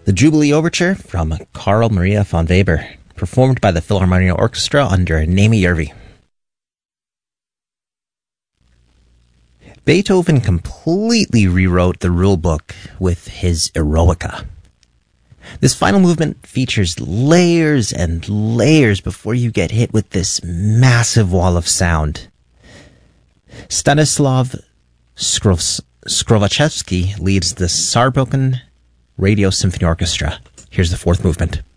The Jubilee Overture from Carl Maria von Weber, performed by the Philharmonia Orchestra under Naomi Järvi. Beethoven completely rewrote the rulebook with his Eroica. This final movement features layers and layers before you get hit with this massive wall of sound. Stanislav Skrovačevsky leads the Saarbrücken Radio Symphony Orchestra. Here's the fourth movement.